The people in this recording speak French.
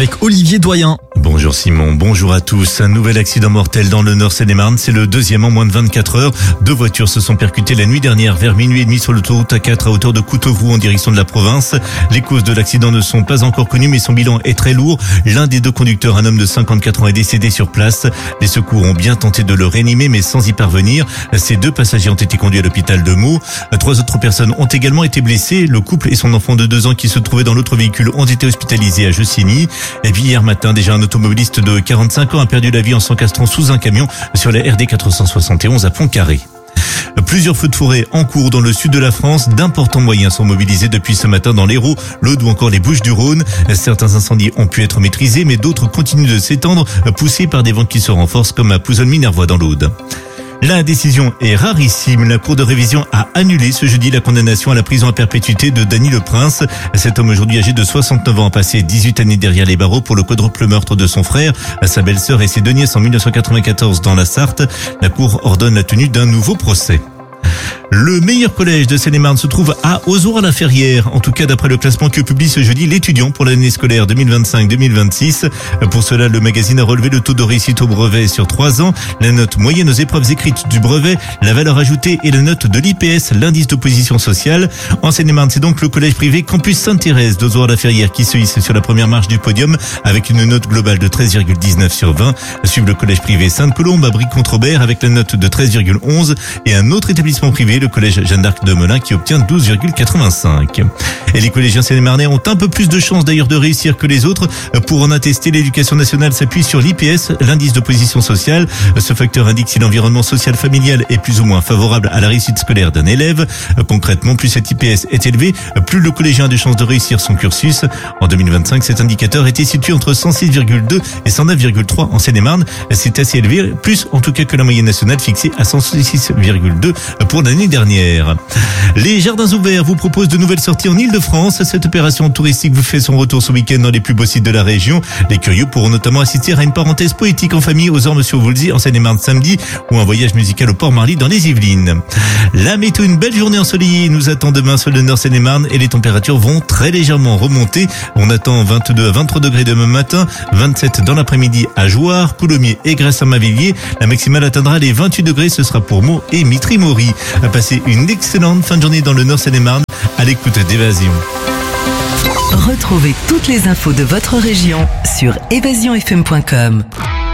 avec Olivier Doyen. Bonjour Simon, bonjour à tous. Un nouvel accident mortel dans le Nord Seine-et-Marne, c'est le deuxième en moins de 24 heures. Deux voitures se sont percutées la nuit dernière vers minuit et demi sur l'autoroute A4 à hauteur de Coutevroux en direction de la province. Les causes de l'accident ne sont pas encore connues mais son bilan est très lourd. L'un des deux conducteurs, un homme de 54 ans, est décédé sur place. Les secours ont bien tenté de le réanimer mais sans y parvenir. Ces deux passagers ont été conduits à l'hôpital de Meaux. Trois autres personnes ont également été blessées. Le couple et son enfant de 2 ans qui se trouvait dans l'autre véhicule ont été hospitalisés à Jeucigny. Et puis hier matin, déjà un automobiliste de 45 ans a perdu la vie en s'encastrant sous un camion sur la RD 471 à Pont-Carré. Plusieurs feux de forêt en cours dans le sud de la France. D'importants moyens sont mobilisés depuis ce matin dans l'Hérault, l'Aude ou encore les Bouches-du-Rhône. Certains incendies ont pu être maîtrisés, mais d'autres continuent de s'étendre, poussés par des vents qui se renforcent comme à Pouzonnes-Minervois dans l'Aude. La décision est rarissime. La Cour de révision a annulé ce jeudi la condamnation à la prison à perpétuité de Dany Le Prince. Cet homme aujourd'hui âgé de 69 ans a passé 18 années derrière les barreaux pour le quadruple meurtre de son frère, sa belle-sœur et ses deux nièces en 1994 dans la Sarthe. La Cour ordonne la tenue d'un nouveau procès. Le meilleur collège de Seine-et-Marne se trouve à Ozoir-la-Ferrière. En tout cas, d'après le classement que publie ce jeudi l'étudiant pour l'année scolaire 2025-2026. Pour cela, le magazine a relevé le taux de réussite au brevet sur 3 ans, la note moyenne aux épreuves écrites du brevet, la valeur ajoutée et la note de l'IPS, l'indice d'opposition sociale. En Seine-et-Marne, c'est donc le collège privé Campus Sainte-Thérèse d'Ozoir-la-Ferrière qui se hisse sur la première marche du podium avec une note globale de 13,19 sur 20. Suivent le collège privé Sainte-Colombe à Brie-Contrebert avec la note de 13,11 et un autre établissement privé, le collège Jeanne d'Arc de Melun qui obtient 12,85. Et les collégiens sénémarnais ont un peu plus de chances d'ailleurs de réussir que les autres. Pour en attester, l'éducation nationale s'appuie sur l'IPS, l'indice d'opposition sociale. Ce facteur indique si l'environnement social familial est plus ou moins favorable à la réussite scolaire d'un élève. Concrètement, plus cet IPS est élevé, plus le collégien a de chances de réussir son cursus. En 2025, cet indicateur était situé entre 106,2 et 109,3 en Seine-et-Marne. C'est assez élevé, plus en tout cas que la moyenne nationale fixée à 106,2 pour l'année dernière. Les Jardins Ouverts vous proposent de nouvelles sorties en Ile-de-France. Cette opération touristique vous fait son retour ce week-end dans les plus beaux sites de la région. Les curieux pourront notamment assister à une parenthèse poétique en famille aux Ormes-sur-Voulzy en Seine-et-Marne samedi ou un voyage musical au Port-Marly dans les Yvelines. La météo, une belle journée ensoleillée nous attend demain sur le Nord Seine-et-Marne et les températures vont très légèrement remonter. On attend 22 à 23 degrés demain matin, 27 dans l'après-midi à Jouarre, Coulommiers et Grèce-Saint-Mavilliers. La maximale atteindra les 28 degrés, ce sera pour Meaux et Mitry-Mory. Passez une excellente fin de journée dans le Nord Seine-et-Marne à l'écoute d'Évasion. Retrouvez toutes les infos de votre région sur évasionfm.com.